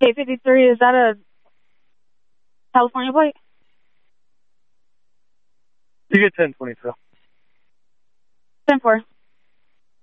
K53, is that a California plate? You get 1022. 10-4.